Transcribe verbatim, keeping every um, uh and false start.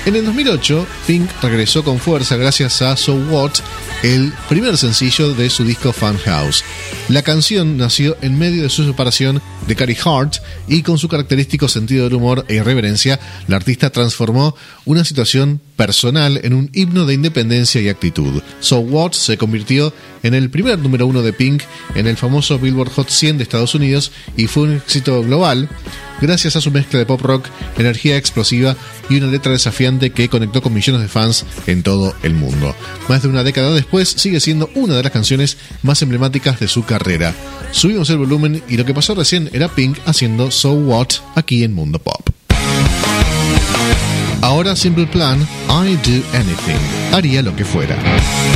En el dos mil ocho, Pink regresó con fuerza gracias a So What, el primer sencillo de su disco Funhouse. La canción nació en medio de su separación de Carey Hart y con su característico sentido del humor e irreverencia, la artista transformó una situación personal en un himno de independencia y actitud. So What se convirtió en el primer número uno de Pink en el famoso Billboard Hot cien de Estados Unidos y fue un éxito global gracias a su mezcla de pop rock, energía explosiva y una letra desafiante que conectó con millones de fans en todo el mundo. Más de una década después, sigue siendo una de las canciones más emblemáticas de su carrera. Subimos el volumen y lo que pasó recién era Pink haciendo So What aquí en Mundo Pop. Ahora Simple Plan, I Do Anything, haría lo que fuera.